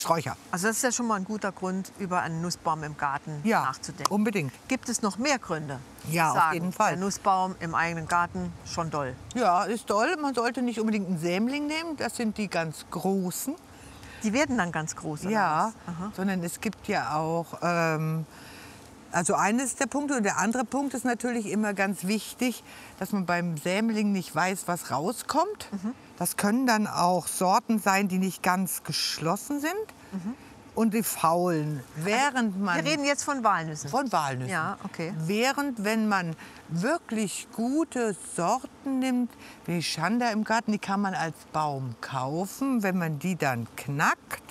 Sträucher. Also das ist ja schon mal ein guter Grund, über einen Nussbaum im Garten Ja, nachzudenken. unbedingt. Gibt es noch mehr Gründe? Ja, die auf sagen, jeden Fall. Der Nussbaum im eigenen Garten, schon doll. Ja, ist toll. Man sollte nicht unbedingt einen Sämling nehmen. Das sind die ganz großen. Die werden dann ganz groß, oder Ja, was? Aha. sondern es gibt ja auch, also eines der Punkte und der andere Punkt ist natürlich immer ganz wichtig, dass man beim Sämling nicht weiß, was rauskommt. Das können dann auch Sorten sein, die nicht ganz geschlossen sind und die faulen. Während man Wir reden jetzt von Walnüssen. von Walnüssen. Ja, okay. Während, wenn man wirklich gute Sorten nimmt, wie die Schanda im Garten, die kann man als Baum kaufen. Wenn man die dann knackt,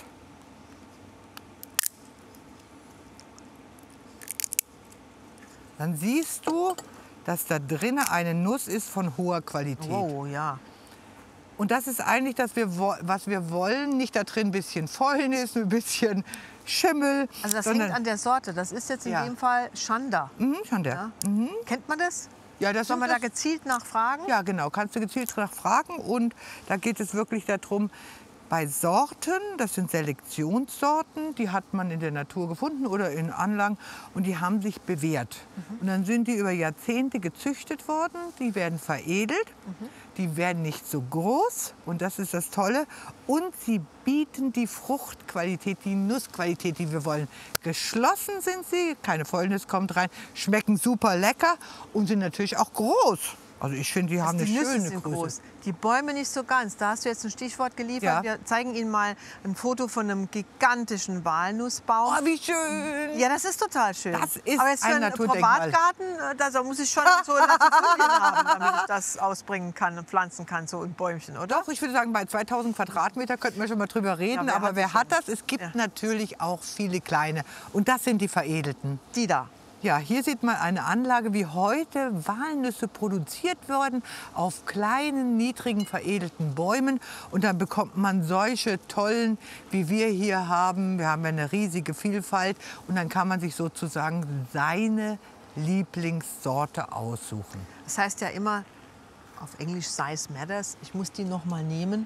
dann siehst du, dass da drinnen eine Nuss ist von hoher Qualität. Oh, ja. Und das ist eigentlich, was wir wollen. Nicht da drin ein bisschen Fäulnis, ein bisschen Schimmel. Also das sondern, hängt an der Sorte. Das ist jetzt in Ja. dem Fall Schanda. Schanda. Ja. Kennt man das? Ja, das Soll man da sind das- gezielt nachfragen? Ja, genau. Kannst du gezielt nachfragen. Und da geht es wirklich darum, bei Sorten, das sind Selektionssorten, die hat man in der Natur gefunden oder in Anlagen und die haben sich bewährt. Und dann sind die über Jahrzehnte gezüchtet worden, die werden veredelt, die werden nicht so groß und das ist das Tolle. Und sie bieten die Fruchtqualität, die Nussqualität, die wir wollen. Geschlossen sind sie, keine Fäulnis kommt rein, schmecken super lecker und sind natürlich auch groß. Also ich finde, die haben eine Die Nüsse schöne sind Größe. groß. Die Bäume nicht so ganz. Da hast du jetzt ein Stichwort geliefert. Ja. Wir zeigen Ihnen mal ein Foto von einem gigantischen Walnussbaum. Oh, wie schön! Ja, das ist total schön. Das ist Aber jetzt für ein einen Naturdenkmal. Privatgarten, da muss ich schon so Latifunien haben, damit ich das ausbringen kann und pflanzen kann, so ein Bäumchen, oder? Doch, ich würde sagen, bei 2000 Quadratmeter könnten wir schon mal drüber reden. Ja, aber wer hat das? Es gibt Ja. natürlich auch viele kleine. Und das sind die veredelten. Die da. Ja, hier sieht man eine Anlage, wie heute Walnüsse produziert werden auf kleinen, niedrigen, veredelten Bäumen. Und dann bekommt man solche tollen, wie wir hier haben. Wir haben ja eine riesige Vielfalt. Und dann kann man sich sozusagen seine Lieblingssorte aussuchen. Das heißt ja immer auf Englisch Size Matters. Ich muss die noch mal nehmen.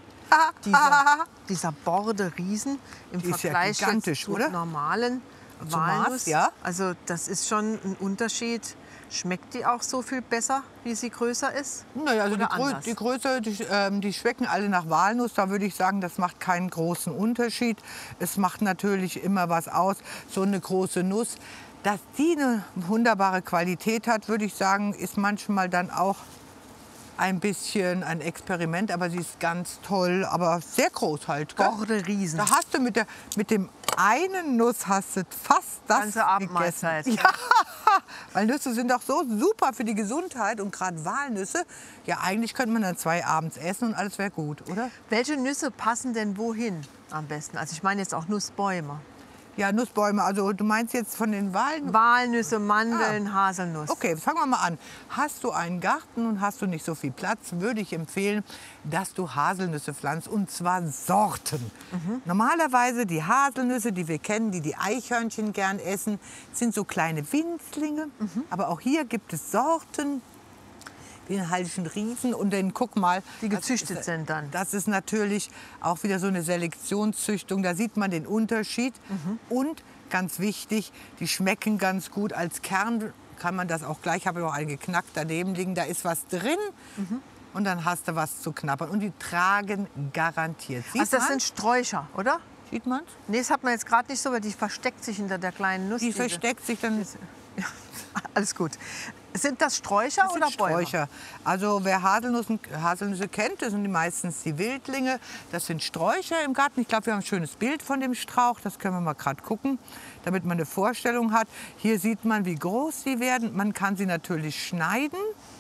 Dieser Borde Riesen im Die ist ja Vergleich gigantisch, jetzt zu oder? normalen Zu Mars, Walnuss. ja. Also das ist schon ein Unterschied. Schmeckt die auch so viel besser, wie sie größer ist? Naja, also Oder die anders? Größe, die schmecken alle nach Walnuss. Da würde ich sagen, das macht keinen großen Unterschied. Es macht natürlich immer was aus, so eine große Nuss. Dass die eine wunderbare Qualität hat, würde ich sagen, ist manchmal dann auch ein bisschen ein Experiment. Aber sie ist ganz toll, aber sehr groß halt. Gell? Borde Riesen. Da hast du mit dem einen Nuss hast du fast das Ganze Abendmahlzeit. gegessen. Ja, weil Nüsse sind doch so super für die Gesundheit und gerade Walnüsse. Ja, eigentlich könnte man dann 2 abends essen und alles wäre gut, oder? Welche Nüsse passen denn wohin am besten? Also ich meine jetzt auch Nussbäume. Ja, Nussbäume. Also du meinst jetzt von den Walnüsse, Mandeln, Haselnuss. Okay, fangen wir mal an. Hast du einen Garten und hast du nicht so viel Platz, würde ich empfehlen, dass du Haselnüsse pflanzt, und zwar Sorten. Normalerweise die Haselnüsse, die wir kennen, die die Eichhörnchen gern essen, sind so kleine Winzlinge. Aber auch hier gibt es Sorten, wie den Hallischen Riesen. Und dann guck mal, Die gezüchtet das ist, sind dann. Das ist natürlich auch wieder so eine Selektionszüchtung. Da sieht man den Unterschied. Und ganz wichtig, die schmecken ganz gut. Als Kern kann man das auch gleich, habe ich noch einen geknackt daneben liegen. Da ist was drin. Und dann hast du was zu knabbern. Und die tragen garantiert. Sieht Also das man? sind Sträucher, oder? Sieht man's? Nee, das hat man jetzt gerade nicht so, weil die versteckt sich hinter der kleinen Nuss. Die diese- versteckt sich dann. Ja, alles gut. Sind das Sträucher Das oder sind Bäume? Sträucher. Also wer Haselnüsse kennt, das sind die meistens die Wildlinge. Das sind Sträucher im Garten. Ich glaube, wir haben ein schönes Bild von dem Strauch. Das können wir mal gerade gucken, damit man eine Vorstellung hat. Hier sieht man, wie groß sie werden. Man kann sie natürlich schneiden,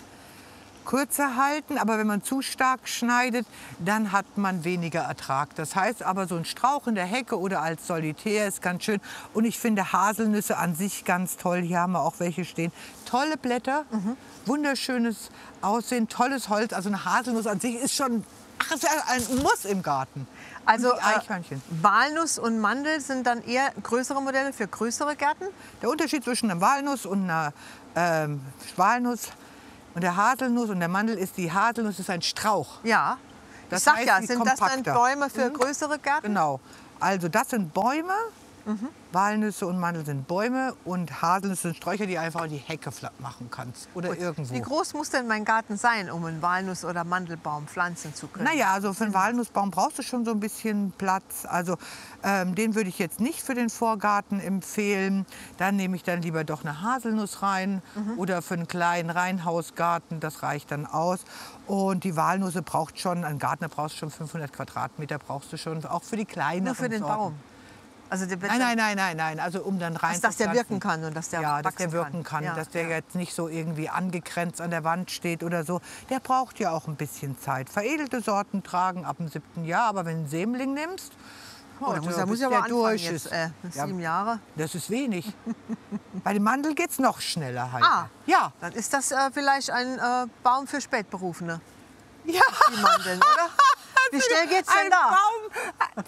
kürzer halten, aber wenn man zu stark schneidet, dann hat man weniger Ertrag. Das heißt aber, so ein Strauch in der Hecke oder als Solitär ist ganz schön. Und ich finde Haselnüsse an sich ganz toll. Hier haben wir auch welche stehen. Tolle Blätter, wunderschönes Aussehen, tolles Holz. Also eine Haselnuss an sich ist schon ist ja ein Muss im Garten. Also Und die Eichhörnchen. Walnuss und Mandel sind dann eher größere Modelle für größere Gärten? Der Unterschied zwischen einer Walnuss und einer Walnuss und der Haselnuss und der Mandel ist, die Haselnuss ist ein Strauch. Ja. Das ich sag heißt, ja, die sind das dann kompakter. Bäume für größere Gärten? Genau. Also das sind Bäume. Walnüsse und Mandel sind Bäume und Haselnüsse sind Sträucher, die einfach in die Hecke machen kannst oder Gut. irgendwo. Wie groß muss denn mein Garten sein, um einen Walnuss- oder Mandelbaum pflanzen zu können? Naja, also für einen Walnussbaum brauchst du schon so ein bisschen Platz. Also den würde ich jetzt nicht für den Vorgarten empfehlen. Dann nehme ich dann lieber doch eine Haselnuss rein oder für einen kleinen Reihenhausgarten, das reicht dann aus. Und die Walnusse braucht schon, ein Gartner brauchst schon 500 Quadratmeter, brauchst du schon, auch für die kleineren Nur für den Sorten. Baum? Also Nein. Also um dann rein dass der wirken kann und dass der ja, dass wachsen der wirken kann, Ja, dass der ja. jetzt nicht so irgendwie angegrenzt an der Wand steht oder so. Der braucht ja auch ein bisschen Zeit. Veredelte Sorten tragen ab dem 7. Jahr, aber wenn du einen Sämling nimmst, Oh, da muss bis ich aber der anfangen durch jetzt, ist. 7 Jahre. Das ist wenig. Bei dem Mandel geht es noch schneller. Heike. Ah, Ja. dann ist das vielleicht ein Baum für Spätberufene, Ja. die Mandeln, oder? Wie schnell geht's denn Ein da? Baum,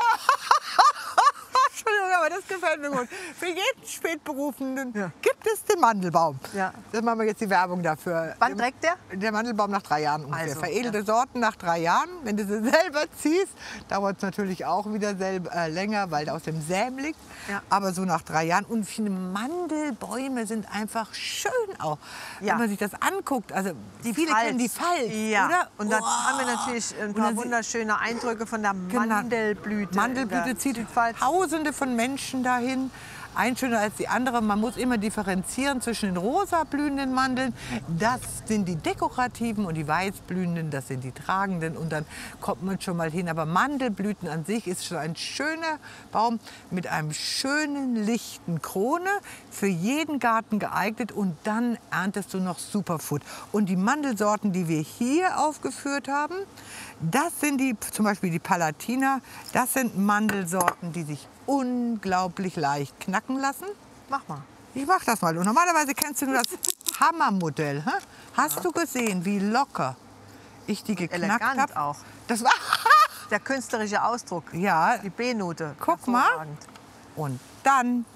Entschuldigung, aber das gefällt mir gut. Für jeden Spätberufenen gibt es den Mandelbaum. Ja. Das machen wir jetzt die Werbung dafür. Wann trägt der? Der Mandelbaum nach 3 Jahren ungefähr. Also, Veredelte Sorten nach 3 Jahren. Wenn du sie selber ziehst, dauert es natürlich auch wieder länger, weil der aus dem Säm liegt. Ja. Aber so nach 3 Jahren. Und viele Mandelbäume sind einfach schön auch. Ja. Wenn man sich das anguckt. Also viele Pfalz. kennen die Pfalz, Ja. oder? Und da Oh. haben wir natürlich ein Und paar dann wunderschöne Eindrücke von der Genau. Mandelblüte. Mandelblüte zieht Tausende von Menschen dahin. Ein schöner als die andere. Man muss immer differenzieren zwischen den rosa blühenden Mandeln. Das sind die dekorativen und die weiß blühenden, das sind die tragenden. Und dann kommt man schon mal hin. Aber Mandelblüten an sich ist schon ein schöner Baum mit einem schönen, lichten Krone. Für jeden Garten geeignet. Und dann erntest du noch Superfood. Und die Mandelsorten, die wir hier aufgeführt haben, das sind zum Beispiel die Palatina. Das sind Mandelsorten, die sich unglaublich leicht knacken lassen. Mach mal. Ich mach das mal. Und normalerweise kennst du nur das Hammermodell. Hä? Hast du gesehen, wie locker ich die geknackt Elegant habe? auch. Das war Der künstlerische Ausdruck. ja. Die B-Note. Guck mal. Hervorragend. Und dann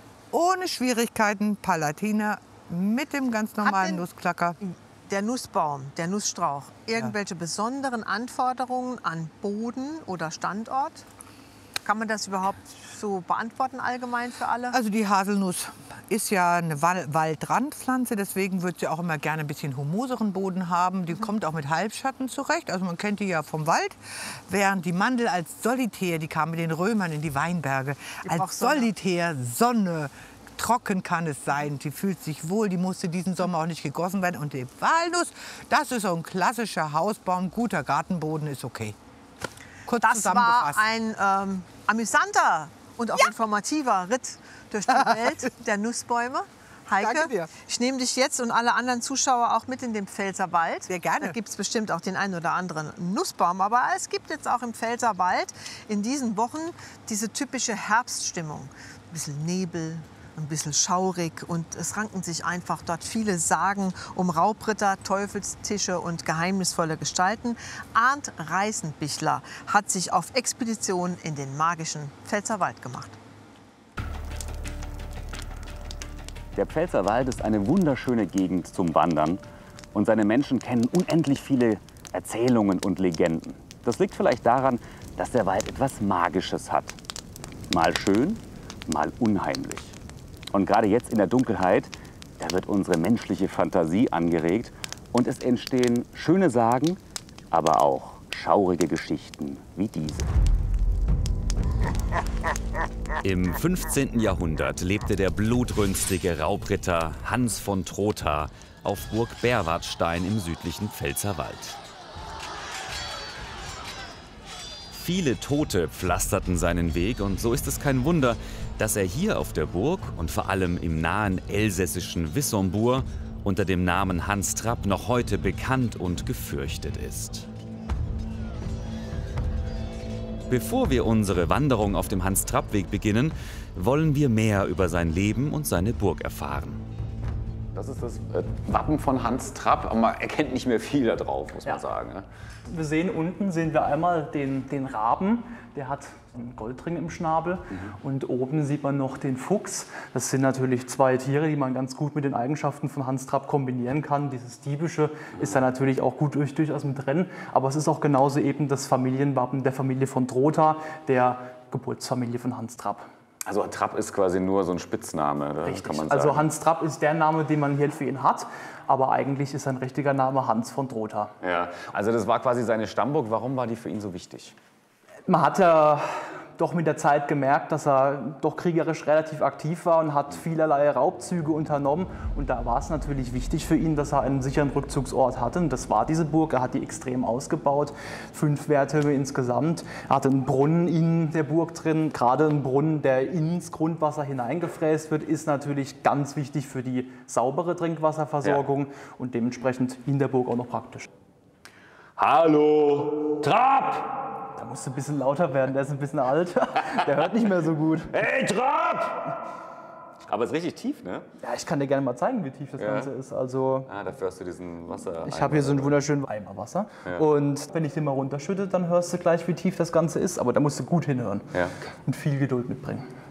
ohne Schwierigkeiten Palatina mit dem ganz normalen denn- Nussklacker. Der Nussbaum, der Nussstrauch, irgendwelche besonderen Anforderungen an Boden oder Standort? Kann man das überhaupt so beantworten allgemein für alle? Also die Haselnuss ist ja eine Waldrandpflanze, deswegen wird sie auch immer gerne ein bisschen humoseren Boden haben. Die kommt auch mit Halbschatten zurecht, also man kennt die ja vom Wald. Während die Mandel als Solitär, die kam mit den Römern in die Weinberge, Die braucht als Sonne. Solitär, Sonne, trocken kann es sein. Die fühlt sich wohl, die musste diesen Sommer auch nicht gegossen werden. Und die Walnuss, das ist so ein klassischer Hausbaum, guter Gartenboden ist okay. Kurz Das war zusammengefasst. ein amüsanter und auch informativer Ritt durch die Welt der Nussbäume. Heike, Danke dir. ich nehme dich jetzt und alle anderen Zuschauer auch mit in den Pfälzerwald. Sehr gerne. Da gibt es bestimmt auch den einen oder anderen Nussbaum. Aber es gibt jetzt auch im Pfälzerwald in diesen Wochen diese typische Herbststimmung. Ein bisschen Nebel, ein bisschen schaurig und es ranken sich einfach dort viele Sagen um Raubritter, Teufelstische und geheimnisvolle Gestalten. Arndt Reißenbichler hat sich auf Expedition in den magischen Pfälzerwald gemacht. Der Pfälzerwald ist eine wunderschöne Gegend zum Wandern und seine Menschen kennen unendlich viele Erzählungen und Legenden. Das liegt vielleicht daran, dass der Wald etwas Magisches hat. Mal schön, mal unheimlich. Und gerade jetzt in der Dunkelheit, da wird unsere menschliche Fantasie angeregt und es entstehen schöne Sagen, aber auch schaurige Geschichten wie diese. Im 15. Jahrhundert lebte der blutrünstige Raubritter Hans von Trotha auf Burg Berwartstein im südlichen Pfälzerwald. Viele Tote pflasterten seinen Weg und so ist es kein Wunder, dass er hier auf der Burg und vor allem im nahen elsässischen Wissembourg unter dem Namen Hans Trapp noch heute bekannt und gefürchtet ist. Bevor wir unsere Wanderung auf dem Hans-Trapp-Weg beginnen, wollen wir mehr über sein Leben und seine Burg erfahren. Das ist das Wappen von Hans Trapp, aber man erkennt nicht mehr viel da drauf, muss man sagen. Ne? Wir sehen unten einmal den Raben, der hat einen Goldring im Schnabel und oben sieht man noch den Fuchs. Das sind natürlich zwei Tiere, die man ganz gut mit den Eigenschaften von Hans Trapp kombinieren kann. Dieses Diebische ist da natürlich auch gut durchaus mit drin, aber es ist auch genauso eben das Familienwappen der Familie von Trotha, der Geburtsfamilie von Hans Trapp. Also Trapp ist quasi nur so ein Spitzname, oder? Richtig. Kann man sagen. Also Hans Trapp ist der Name, den man hier für ihn hat, aber eigentlich ist sein richtiger Name Hans von Trotha. Ja, also das war quasi seine Stammburg. Warum war die für ihn so wichtig? Man hat ja doch mit der Zeit gemerkt, dass er doch kriegerisch relativ aktiv war und hat vielerlei Raubzüge unternommen. Und da war es natürlich wichtig für ihn, dass er einen sicheren Rückzugsort hatte. Und das war diese Burg. Er hat die extrem ausgebaut. 5 Wehrtürme insgesamt. Er hatte einen Brunnen in der Burg drin. Gerade ein Brunnen, der ins Grundwasser hineingefräst wird, ist natürlich ganz wichtig für die saubere Trinkwasserversorgung und dementsprechend in der Burg auch noch praktisch. Hallo, Trapp! Da musst du ein bisschen lauter werden, der ist ein bisschen alt. Der hört nicht mehr so gut. Hey, Trapp! Aber es ist richtig tief, ne? Ja, ich kann dir gerne mal zeigen, wie tief das Ganze ist. Also, Dafür hast du diesen Wasser. ich habe hier so einen wunderschönen Eimer Wasser. Ja. Und wenn ich den mal runterschütte, dann hörst du gleich, wie tief das Ganze ist. Aber da musst du gut hinhören und viel Geduld mitbringen.